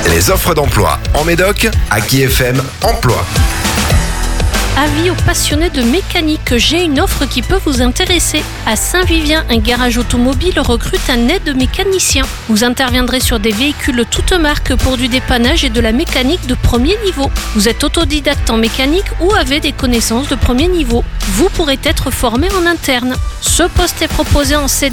Les offres d'emploi en Médoc, Aki FM Emploi. Avis aux passionnés de mécanique, j'ai une offre qui peut vous intéresser. À Saint-Vivien, un garage automobile recrute un aide mécanicien. Vous interviendrez sur des véhicules toutes marques pour du dépannage et de la mécanique de premier niveau. Vous êtes autodidacte en mécanique ou avez des connaissances de premier niveau. Vous pourrez être formé en interne. Ce poste est proposé en CDI